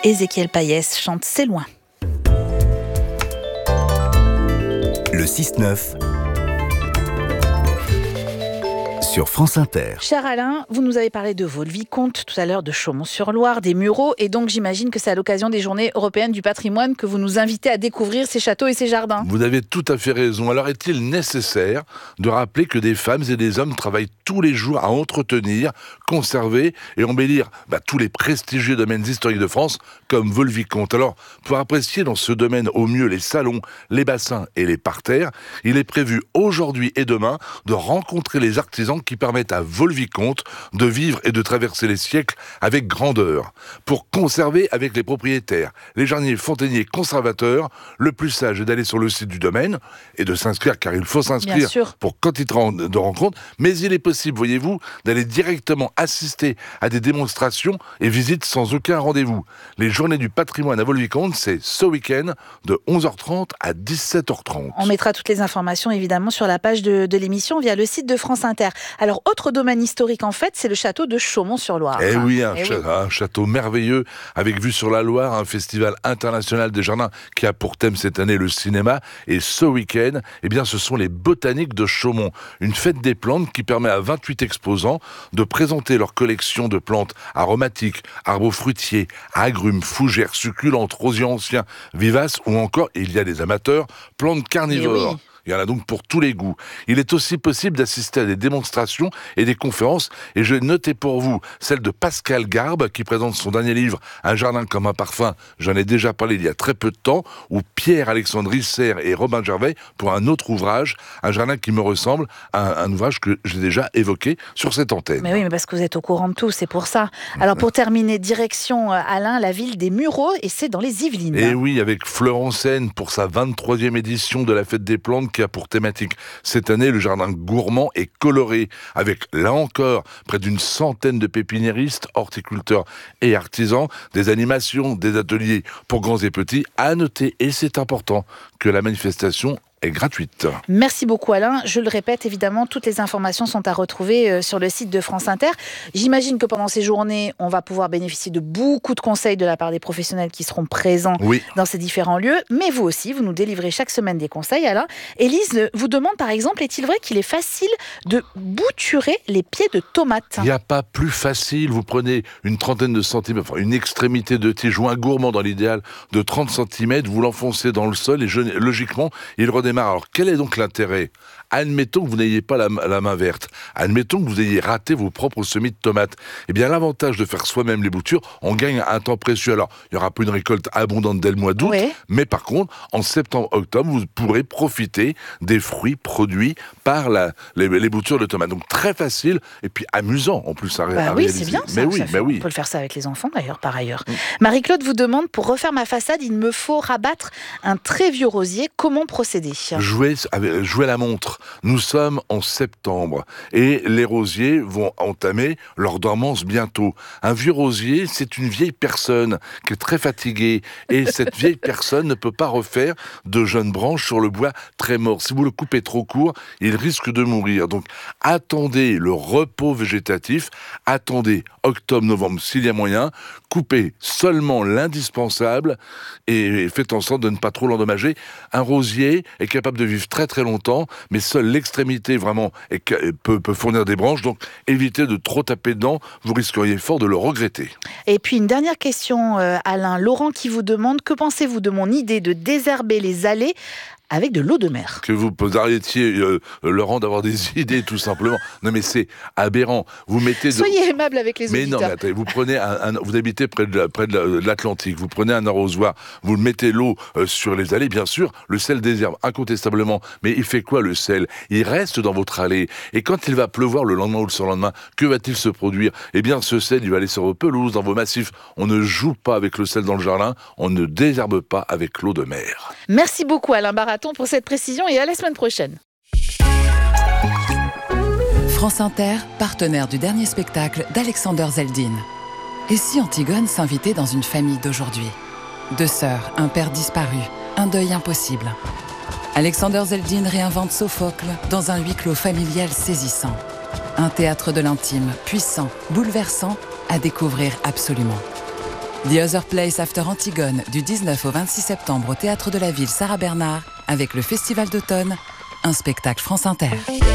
Ézéchiel Payès chante C'est loin. Le 6-9 sur France Inter. Cher Alain, vous nous avez parlé de Vaux-le-Vicomte tout à l'heure, de Chaumont-sur-Loire, des Mureaux, et donc j'imagine que c'est à l'occasion des Journées européennes du patrimoine que vous nous invitez à découvrir ces châteaux et ces jardins. Vous avez tout à fait raison. Alors est-il nécessaire de rappeler que des femmes et des hommes travaillent tous les jours à entretenir, conserver et embellir tous les prestigieux domaines historiques de France comme Vaux-le-Vicomte. Alors, pour apprécier dans ce domaine au mieux les salons, les bassins et les parterres, il est prévu aujourd'hui et demain de rencontrer les artisans qui permettent à Vaux-le-Vicomte de vivre et de traverser les siècles avec grandeur. Pour conserver avec les propriétaires, les jardiniers, fontainiers, conservateurs, le plus sage est d'aller sur le site du domaine et de s'inscrire, car il faut s'inscrire pour quantité de rencontres, mais il est possible, voyez-vous, d'aller directement assister à des démonstrations et visites sans aucun rendez-vous. Les Journées du patrimoine à Vaux-le-Vicomte, c'est ce week-end de 11h30 à 17h30. On mettra toutes les informations évidemment sur la page de l'émission via le site de France Inter. Alors, autre domaine historique en fait, c'est le château de Chaumont-sur-Loire. Eh oui, un château merveilleux avec vue sur la Loire, un festival international des jardins qui a pour thème cette année le cinéma. Et ce week-end, ce sont les botaniques de Chaumont, une fête des plantes qui permet à 28 exposants de présenter leur collection de plantes aromatiques, arbres fruitiers, agrumes, fougères, succulentes, rosiers anciens, vivaces ou encore, il y a des amateurs, plantes carnivores. Il y en a donc pour tous les goûts. Il est aussi possible d'assister à des démonstrations et des conférences. Et je vais noter pour vous celle de Pascal Garbe, qui présente son dernier livre, Un jardin comme un parfum. J'en ai déjà parlé il y a très peu de temps. Ou Pierre-Alexandre Risser et Robin Gervais pour un autre ouvrage, Un jardin qui me ressemble, un ouvrage que j'ai déjà évoqué sur cette antenne. Mais oui, mais parce que vous êtes au courant de tout, c'est pour ça. Alors pour terminer, direction Alain, la ville des Mureaux, et c'est dans les Yvelines. Et oui, avec Fleur Seine pour sa 23e édition de la Fête des Plantes, qui a pour thématique cette année le jardin gourmand et coloré, avec là encore près d'une centaine de pépiniéristes, horticulteurs et artisans, des animations, des ateliers pour grands et petits. À noter, et c'est important, que la manifestation est gratuite. Merci beaucoup Alain. Je le répète, évidemment, toutes les informations sont à retrouver sur le site de France Inter. J'imagine que pendant ces journées, on va pouvoir bénéficier de beaucoup de conseils de la part des professionnels qui seront présents dans ces différents lieux. Mais vous aussi, vous nous délivrez chaque semaine des conseils, Alain. Élise vous demande par exemple, est-il vrai qu'il est facile de bouturer les pieds de tomates ? Il n'y a pas plus facile. Vous prenez une trentaine de centimètres, une extrémité de tige ou un gourmand dans l'idéal de 30 cm, vous l'enfoncez dans le sol et logiquement, il redémarre. Alors, quel est donc l'intérêt ? Admettons que vous n'ayez pas la main verte. Admettons que vous ayez raté vos propres semis de tomates. Eh bien, l'avantage de faire soi-même les boutures, on gagne un temps précieux. Alors, il n'y aura pas une récolte abondante dès le mois d'août, mais par contre, en septembre-octobre, vous pourrez profiter des fruits produits par les boutures de tomates. Donc, très facile et puis amusant en plus à réaliser. Oui, c'est bien ça. On peut le faire ça avec les enfants d'ailleurs, par ailleurs. Marie-Claude vous demande, pour refaire ma façade, il me faut rabattre un très vieux rosier. Comment procéder ? Jouer à la montre. Nous sommes en septembre et les rosiers vont entamer leur dormance bientôt. Un vieux rosier, c'est une vieille personne qui est très fatiguée et cette vieille personne ne peut pas refaire de jeunes branches sur le bois très mort. Si vous le coupez trop court, il risque de mourir. Donc attendez le repos végétatif, attendez octobre-novembre s'il y a moyen, coupez seulement l'indispensable et faites en sorte de ne pas trop l'endommager. Un rosier est capable de vivre très très longtemps, mais seule l'extrémité vraiment peut fournir des branches, donc évitez de trop taper dedans, vous risqueriez fort de le regretter. Et puis une dernière question, Alain. Laurent qui vous demande, que pensez-vous de mon idée de désherber les allées avec de l'eau de mer? Que vous arrêtiez, Laurent, d'avoir des idées, tout simplement. Non, mais c'est aberrant. Vous mettez Soyez aimable avec les auditeurs. Mais non, mais attendez, vous prenez vous habitez près de l'Atlantique, vous prenez un arrosoir, vous mettez l'eau sur les allées, bien sûr, le sel désherbe, incontestablement. Mais il fait quoi, le sel? Il reste dans votre allée. Et quand il va pleuvoir le lendemain ou le surlendemain, que va-t-il se produire? Eh bien, ce sel, il va aller sur vos pelouses, dans vos massifs. On ne joue pas avec le sel dans le jardin, on ne désherbe pas avec l'eau de mer. Merci beaucoup, Alain Baraton, pour cette précision et à la semaine prochaine. France Inter, partenaire du dernier spectacle d'Alexander Zeldin. Et si Antigone s'invitait dans une famille d'aujourd'hui ? 2 sœurs, un père disparu, un deuil impossible. Alexander Zeldin réinvente Sophocle dans un huis clos familial saisissant. Un théâtre de l'intime, puissant, bouleversant, à découvrir absolument. The Other Place After Antigone du 19 au 26 septembre au Théâtre de la Ville Sarah Bernard avec le Festival d'automne, un spectacle France Inter.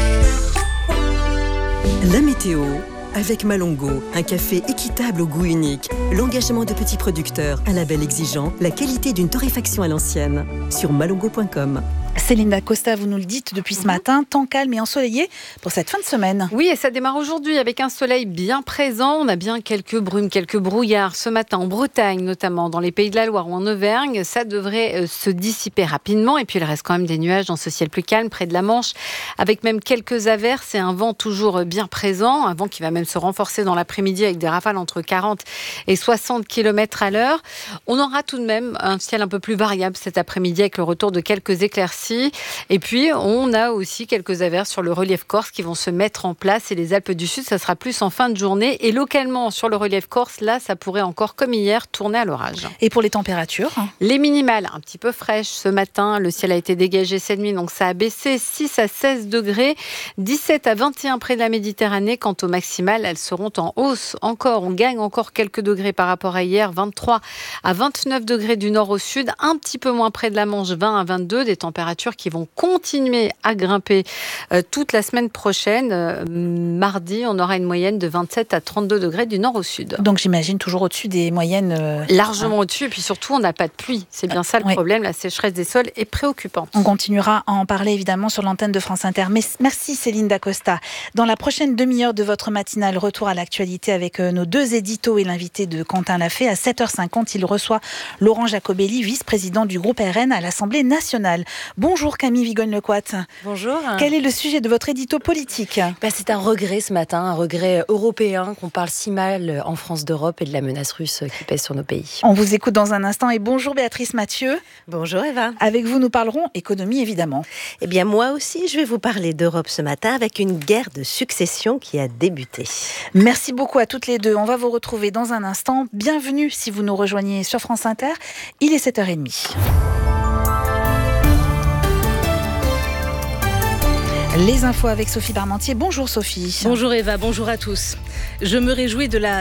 La météo avec Malongo, un café équitable au goût unique, l'engagement de petits producteurs, un label exigeant, la qualité d'une torréfaction à l'ancienne. Sur malongo.com. Céline Dacosta, vous nous le dites depuis ce matin, temps calme et ensoleillé pour cette fin de semaine. Oui, et ça démarre aujourd'hui avec un soleil bien présent. On a bien quelques brumes, quelques brouillards ce matin en Bretagne, notamment dans les Pays de la Loire ou en Auvergne. Ça devrait se dissiper rapidement. Et puis il reste quand même des nuages dans ce ciel plus calme près de la Manche, avec même quelques averses et un vent toujours bien présent. Un vent qui va même se renforcer dans l'après-midi avec des rafales entre 40 et 60 km à l'heure. On aura tout de même un ciel un peu plus variable cet après-midi avec le retour de quelques éclaircies. Et puis, on a aussi quelques averses sur le relief corse qui vont se mettre en place. Et les Alpes du Sud, ça sera plus en fin de journée. Et localement, sur le relief corse, là, ça pourrait encore, comme hier, tourner à l'orage. Et pour les températures ? Les minimales, un petit peu fraîches ce matin. Le ciel a été dégagé cette nuit, donc ça a baissé 6 à 16 degrés. 17 à 21 près de la Méditerranée. Quant aux maximales, elles seront en hausse encore. On gagne encore quelques degrés par rapport à hier. 23 à 29 degrés du nord au sud. Un petit peu moins près de la Manche, 20 à 22. Des températures qui vont continuer à grimper toute la semaine prochaine. Mardi, on aura une moyenne de 27 à 32 degrés du nord au sud. Donc j'imagine toujours au-dessus des moyennes... Largement au-dessus, et puis surtout, on n'a pas de pluie. C'est bien ça le problème, la sécheresse des sols est préoccupante. On continuera à en parler évidemment sur l'antenne de France Inter. Mais merci Céline Dacosta. Dans la prochaine demi-heure de votre matinale, retour à l'actualité avec nos deux éditos et l'invité de Quentin Lafay. À 7h50, il reçoit Laurent Jacobelli, vice-président du groupe RN à l'Assemblée nationale. Bonjour Camille Vigogne-Lecoat. Bonjour. Quel est le sujet de votre édito politique ? C'est un regret ce matin, un regret européen qu'on parle si mal en France d'Europe et de la menace russe qui pèse sur nos pays. On vous écoute dans un instant et bonjour Béatrice Mathieu. Bonjour Eva. Avec vous, nous parlerons économie évidemment. Eh bien moi aussi, je vais vous parler d'Europe ce matin avec une guerre de succession qui a débuté. Merci beaucoup à toutes les deux. On va vous retrouver dans un instant. Bienvenue si vous nous rejoignez sur France Inter. Il est 7h30. Les infos avec Sophie Parmentier. Bonjour Sophie. Bonjour Eva, bonjour à tous. Je me réjouis de la